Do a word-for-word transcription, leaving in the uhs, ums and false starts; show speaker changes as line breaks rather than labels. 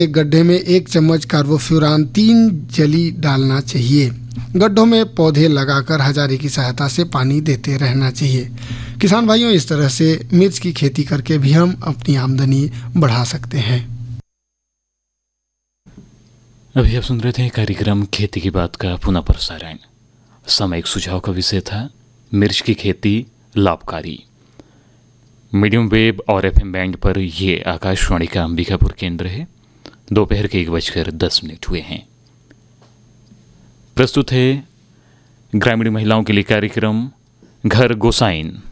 एक गड्ढे में एक चम्मच कार्बोफ्यूरान तीन जली डालना चाहिए। गड्ढों में पौधे लगाकर हजारे की सहायता से पानी देते रहना चाहिए। किसान भाइयों, इस तरह से मिर्च की खेती करके भी हम अपनी आमदनी बढ़ा सकते हैं।
अभी आप सुन रहे थे कार्यक्रम खेती की बात का पुनः प्रसारण। सामयिक सुझाव का विषय था मिर्च की खेती लाभकारी। मीडियम वेव और एफएम बैंड पर ये आकाशवाणी का अंबिकापुर केंद्र है। दोपहर के एक बजकर दस मिनट हुए हैं। प्रस्तुत है ग्रामीण महिलाओं के लिए कार्यक्रम घर गोसाइन।